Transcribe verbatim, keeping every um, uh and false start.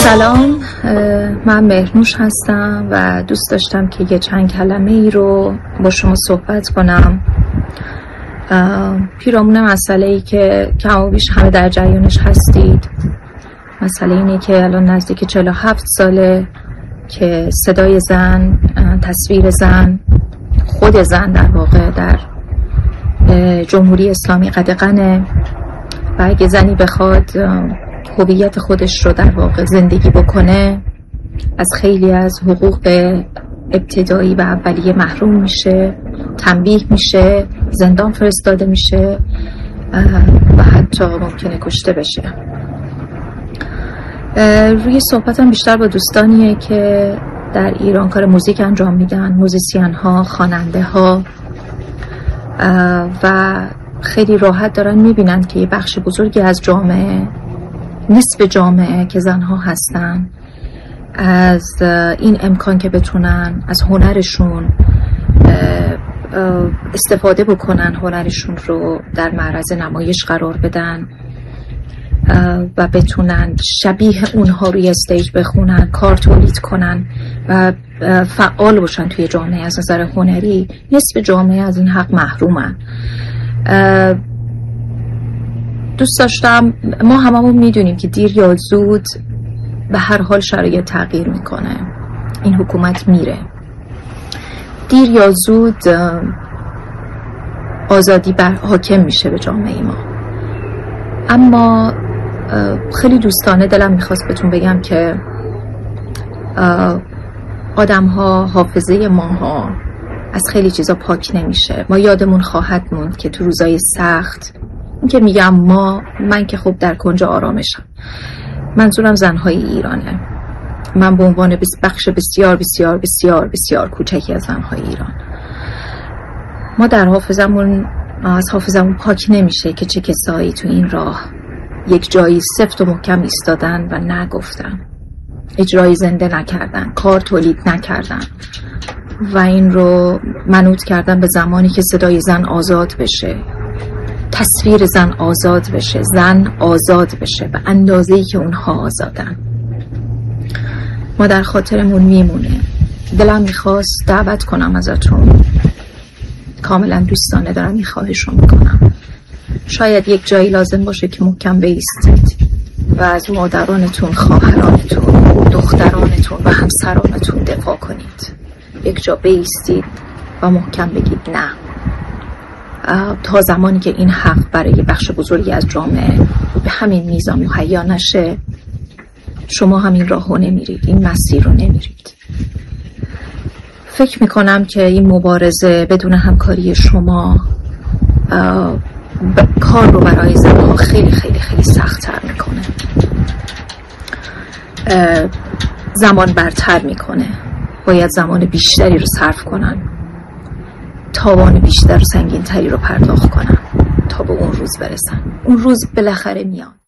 سلام، من مهرنوش هستم و دوست داشتم که یه چند کلمه ای رو با شما صحبت کنم پیرامون مسئله ای که کم و بیش همه در جریانش هستید. مسئله اینه که الان نزدیک چهل و هفت ساله که صدای زن، تصویر زن، خود زن در واقع در جمهوری اسلامی قدغنه و اگه زنی بخواد هویت خودش رو در واقع زندگی بکنه از خیلی از حقوق ابتدایی و اولیه محروم میشه، تنبیه میشه، زندان فرستاده میشه و حتی ممکنه کشته بشه. روی صحبتم بیشتر با دوستانیه که در ایران کار موزیک انجام میدن، موزیسین ها، خواننده ها و خیلی راحت دارن میبینن که یه بخش بزرگی از جامعه، نصف جامعه که زنها هستن، از این امکان که بتونن از هنرشون استفاده بکنن، هنرشون رو در معرض نمایش قرار بدن و بتونن شبیه اونها روی استیج بخونن، کار تولید کنن و فعال باشن توی جامعه. از نظر هنری نصف جامعه از این حق محرومن. دوست داشتم، ما هممون میدونیم که دیر یا زود به هر حال شرایط تغییر میکنه، این حکومت میره، دیر یا زود آزادی بر حاکم میشه به جامعه ما. اما خیلی دوستانه دلم میخواست بهتون بگم که آدم ها، حافظه ما ها از خیلی چیزا پاک نمیشه. ما یادمون خواهد موند که تو روزای سخت، این که میگم ما، من که خب در کنج آرامشم، منظورم زنهای ایرانه، من به عنوان بخش بسیار بسیار بسیار بسیار کوچکی از زنهای ایران، ما در حافظمون، از حافظمون پاک نمیشه که چه کسایی تو این راه یک جایی سفت و محکم ایستادن و نگفتن، اجرای زنده نکردن، کار تولید نکردن و این رو منوط کردن به زمانی که صدای زن آزاد بشه، تصویر زن آزاد بشه، زن آزاد بشه به اندازه‌ای که اونها آزادن. ما در خاطرمون میمونه. دلم میخواست دعوت کنم ازتون، کاملا دوستانه دارم این خواهش رو میکنم، شاید یک جایی لازم باشه که محکم بایستید و از مادرانتون، خواهرانتون، دخترانتون و همسرانتون دفاع کنید. یک جا بایستید و محکم بگید نه، تا زمانی که این حق برای بخش بزرگی از جامعه به همین میزان مهیا نشه، شما همین راهو نمیرید، این مسیر رو نمیرید. فکر میکنم که این مبارزه بدون همکاری شما کار رو برای زنها خیلی خیلی خیلی سخت‌تر میکنه، زمان برتر میکنه. باید زمان بیشتری رو صرف کنن، تاوان بیشتر و سنگین تری رو پرداخت کنن تا به اون روز برسن. اون روز بالاخره میاد.